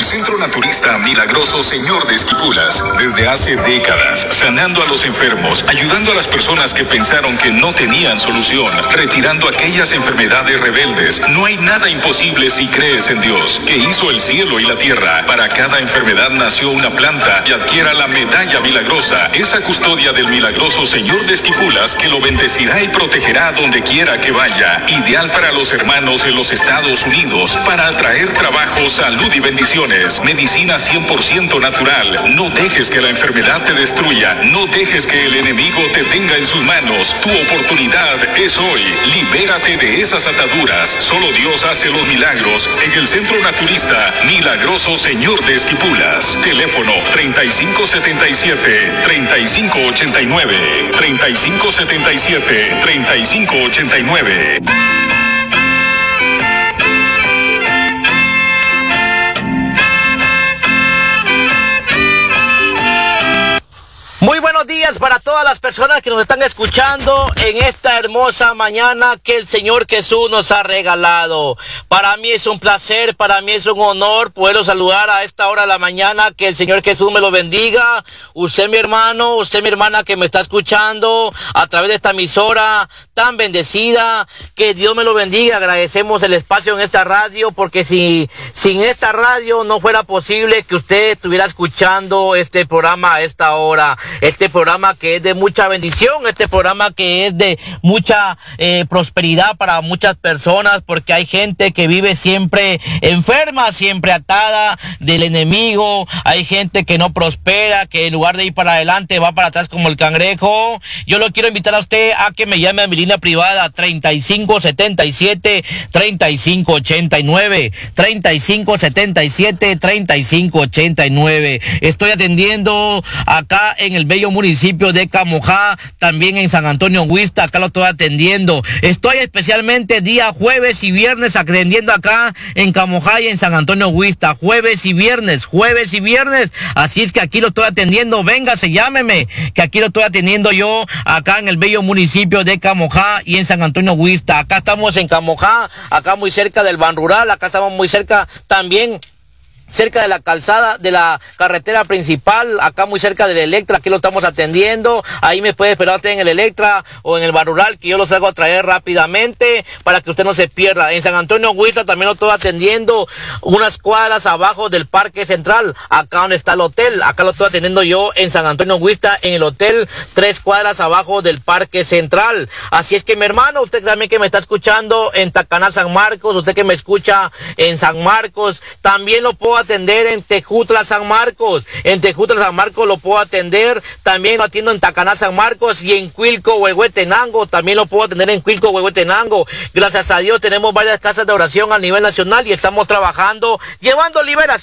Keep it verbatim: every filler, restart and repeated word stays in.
Centro Naturista Milagroso Señor de Esquipulas, desde hace décadas, sanando a los enfermos, ayudando a las personas que pensaron que no tenían solución, retirando aquellas enfermedades rebeldes. No hay nada imposible si crees en Dios, que hizo el cielo y la tierra. Para cada enfermedad nació una planta y adquiera la medalla milagrosa, esa custodia del milagroso Señor de Esquipulas que lo bendecirá y protegerá donde quiera que vaya. Ideal para los hermanos en los Estados Unidos, para atraer trabajo, salud y bendiciones. Medicina cien por ciento natural. No dejes que la enfermedad te destruya. No dejes que el enemigo te tenga en sus manos. Tu oportunidad es hoy. Libérate de esas ataduras. Solo Dios hace los milagros en el Centro Naturista Milagroso Señor de Esquipulas. Teléfono treinta y cinco setenta y siete, treinta y cinco ochenta y nueve. treinta y cinco setenta y siete, treinta y cinco ochenta y nueve. Muy buenos días para todas las personas que nos están escuchando en esta hermosa mañana que el Señor Jesús nos ha regalado. Para mí es un placer, para mí es un honor poderlo saludar a esta hora de la mañana. Que el Señor Jesús me lo bendiga. Usted, mi hermano, usted, mi hermana que me está escuchando a través de esta emisora tan bendecida. Que Dios me lo bendiga. Agradecemos el espacio en esta radio, porque si sin esta radio no fuera posible que usted estuviera escuchando este programa a esta hora. Este programa que es de mucha bendición, este programa que es de mucha eh, prosperidad para muchas personas, porque hay gente que vive siempre enferma, siempre atada del enemigo. Hay gente que no prospera, que en lugar de ir para adelante va para atrás como el cangrejo. Yo lo quiero invitar a usted a que me llame a mi línea privada treinta y cinco setenta y siete, treinta y cinco ochenta y nueve, treinta y cinco setenta y siete, treinta y cinco ochenta y nueve. Estoy atendiendo acá en el bello municipio de Camojá, también en San Antonio Huista, acá lo estoy atendiendo. Estoy especialmente día jueves y viernes atendiendo acá en Camojá y en San Antonio Huista, jueves y viernes, jueves y viernes, así es que aquí lo estoy atendiendo. Véngase, llámeme, que aquí lo estoy atendiendo yo, acá en el bello municipio de Camojá y en San Antonio Huista. Acá estamos en Camojá, acá muy cerca del Ban Rural, acá estamos muy cerca también cerca de la calzada, de la carretera principal, acá muy cerca del Electra. Aquí lo estamos atendiendo. Ahí me puede esperar usted en el Electra o en el Ban Rural, que yo lo salgo a traer rápidamente para que usted no se pierda. En San Antonio Huista también lo estoy atendiendo, unas cuadras abajo del Parque Central, acá donde está el hotel. Acá lo estoy atendiendo yo en San Antonio Huista, en el hotel, tres cuadras abajo del Parque Central. Así es que, mi hermano, usted también que me está escuchando en Tacaná, San Marcos, usted que me escucha en San Marcos, también lo puedo atender en Tejutla, San Marcos. En Tejutla, San Marcos lo puedo atender. También lo atiendo en Tacaná, San Marcos, y en Cuilco, Huehuetenango. También lo puedo atender en Cuilco, Huehuetenango. Gracias a Dios tenemos varias casas de oración a nivel nacional y estamos trabajando, llevando liberación